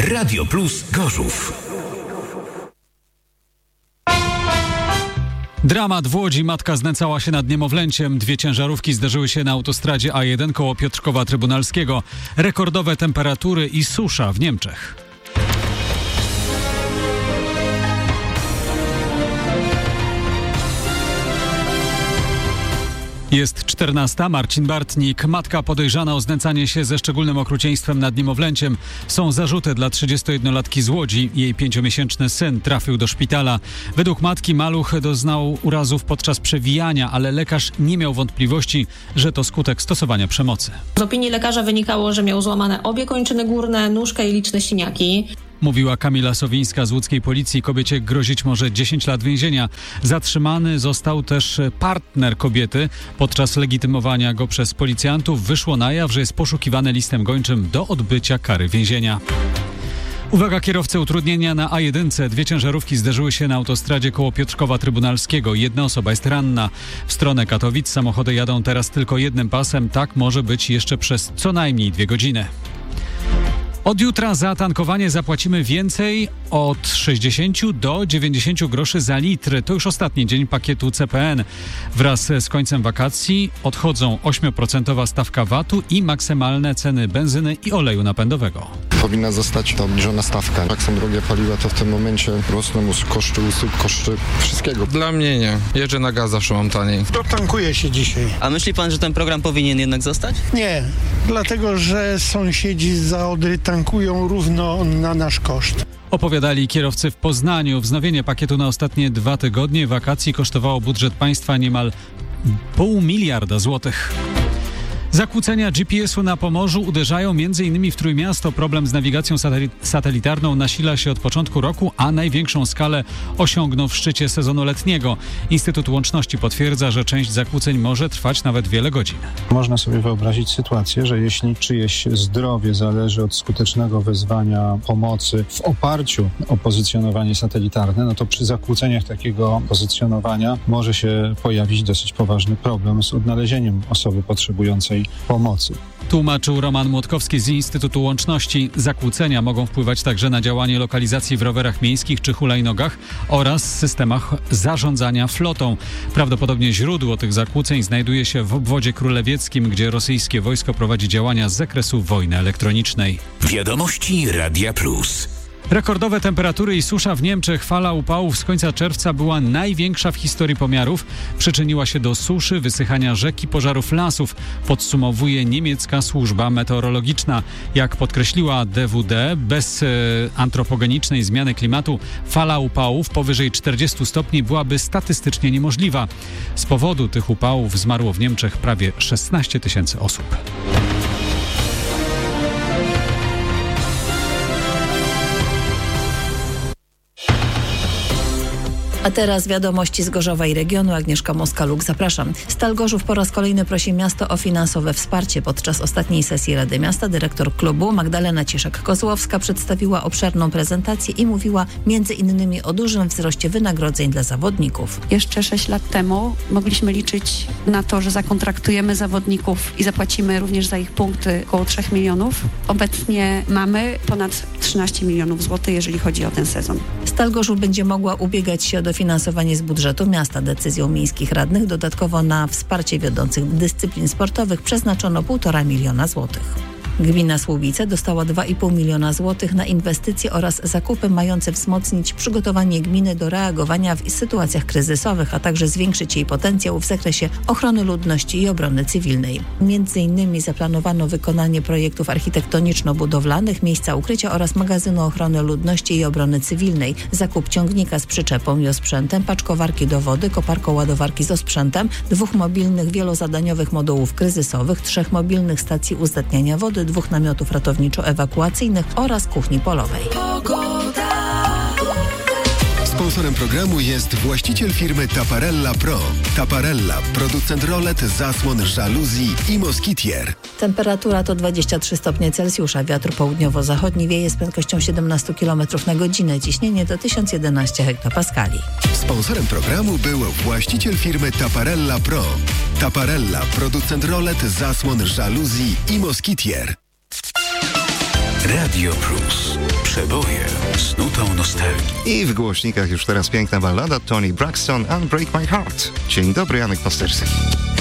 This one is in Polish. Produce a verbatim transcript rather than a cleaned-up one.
Radio Plus Gorzów. Dramat w Łodzi. Matka znęcała się nad niemowlęciem. Dwie ciężarówki zderzyły się na autostradzie A jeden koło Piotrkowa Trybunalskiego. Rekordowe temperatury i susza w Niemczech. Jest czternasta. Marcin Bartnik. Matka podejrzana o znęcanie się ze szczególnym okrucieństwem nad niemowlęciem. Są zarzuty dla trzydziestojednolatki z Łodzi. Jej pięciomiesięczny syn trafił do szpitala. Według matki maluch doznał urazów podczas przewijania, ale lekarz nie miał wątpliwości, że to skutek stosowania przemocy. Z opinii lekarza wynikało, że miał złamane obie kończyny górne, nóżkę i liczne siniaki. Mówiła Kamila Sowińska z łódzkiej policji. Kobiecie grozić może dziesięć lat więzienia. Zatrzymany został też partner kobiety. Podczas legitymowania go przez policjantów wyszło na jaw, że jest poszukiwany listem gończym do odbycia kary więzienia. Uwaga, kierowcy, utrudnienia na A jeden. Dwie ciężarówki zderzyły się na autostradzie koło Piotrkowa Trybunalskiego. Jedna osoba jest ranna. W stronę Katowic samochody jadą teraz tylko jednym pasem. Tak może być jeszcze przez co najmniej dwie godziny. Od jutra za tankowanie zapłacimy więcej od sześćdziesiąt do dziewięćdziesiąt groszy za litr. To już ostatni dzień pakietu C P N. Wraz z końcem wakacji odchodzą ośmioprocentowa stawka V A T-u i maksymalne ceny benzyny i oleju napędowego. Powinna zostać ta obniżona stawka. Jak są drogie paliwa, to w tym momencie rosną koszty usług, koszty wszystkiego. Dla mnie nie. Jeżdżę na gaz, zawsze mam taniej. Dotankuje się dzisiaj. A myśli pan, że ten program powinien jednak zostać? Nie, dlatego że sąsiedzi za Odry tankują równo na nasz koszt. Opowiadali kierowcy w Poznaniu. Wznowienie pakietu na ostatnie dwa tygodnie wakacji kosztowało budżet państwa niemal pół miliarda złotych. Zakłócenia G P S u na Pomorzu uderzają m.in. w Trójmiasto. Problem z nawigacją sateli- satelitarną nasila się od początku roku, a największą skalę osiągnął w szczycie sezonu letniego. Instytut Łączności potwierdza, że część zakłóceń może trwać nawet wiele godzin. Można sobie wyobrazić sytuację, że jeśli czyjeś zdrowie zależy od skutecznego wezwania pomocy w oparciu o pozycjonowanie satelitarne, no to przy zakłóceniach takiego pozycjonowania może się pojawić dosyć poważny problem z odnalezieniem osoby potrzebującej pomocy. Tłumaczył Roman Młotkowski z Instytutu Łączności. Zakłócenia mogą wpływać także na działanie lokalizacji w rowerach miejskich czy hulajnogach oraz systemach zarządzania flotą. Prawdopodobnie źródło tych zakłóceń znajduje się w obwodzie królewieckim, gdzie rosyjskie wojsko prowadzi działania z zakresu wojny elektronicznej. Wiadomości Radia Plus. Rekordowe temperatury i susza w Niemczech. Fala upałów z końca czerwca była największa w historii pomiarów. Przyczyniła się do suszy, wysychania rzek i pożarów lasów, podsumowuje niemiecka służba meteorologiczna. Jak podkreśliła D W D, bez e, antropogenicznej zmiany klimatu fala upałów powyżej czterdziestu stopni byłaby statystycznie niemożliwa. Z powodu tych upałów zmarło w Niemczech prawie szesnaście tysięcy osób. A teraz wiadomości z Gorzowa i regionu. Agnieszka Moska-Luk, zapraszam. Stal Gorzów po raz kolejny prosi miasto o finansowe wsparcie. Podczas ostatniej sesji Rady Miasta dyrektor klubu Magdalena Ciszek-Kozłowska przedstawiła obszerną prezentację i mówiła między innymi o dużym wzroście wynagrodzeń dla zawodników. Jeszcze sześć lat temu mogliśmy liczyć na to, że zakontraktujemy zawodników i zapłacimy również za ich punkty około trzech milionów. Obecnie mamy ponad trzynaście milionów złotych, jeżeli chodzi o ten sezon. Stal Gorzów będzie mogła ubiegać się o dofinansowanie z budżetu miasta. Decyzją miejskich radnych dodatkowo na wsparcie wiodących dyscyplin sportowych przeznaczono półtora miliona złotych. Gmina Słubice dostała dwa i pół miliona złotych na inwestycje oraz zakupy mające wzmocnić przygotowanie gminy do reagowania w sytuacjach kryzysowych, a także zwiększyć jej potencjał w zakresie ochrony ludności i obrony cywilnej. Między innymi zaplanowano wykonanie projektów architektoniczno-budowlanych, miejsca ukrycia oraz magazynu ochrony ludności i obrony cywilnej, zakup ciągnika z przyczepą i osprzętem, paczkowarki do wody, koparko-ładowarki z osprzętem, dwóch mobilnych wielozadaniowych modułów kryzysowych, trzech mobilnych stacji uzdatniania wody, dwóch namiotów ratowniczo-ewakuacyjnych oraz kuchni polowej. Sponsorem programu jest właściciel firmy Taparella Pro. Taparella, producent rolet, zasłon, żaluzji i moskitier. Temperatura to dwadzieścia trzy stopnie Celsjusza. Wiatr południowo-zachodni wieje z prędkością siedemnaście kilometrów na godzinę. Ciśnienie to tysiąc jedenaście hektopaskali. Sponsorem programu był właściciel firmy Taparella Pro. Taparella, producent rolet, zasłon, żaluzji i moskitier. Radio Plus. Przełom I w głośnikach już teraz piękna ballada Toni Braxton, Unbreak My Heart. Dzień dobry, Janek Pasterski.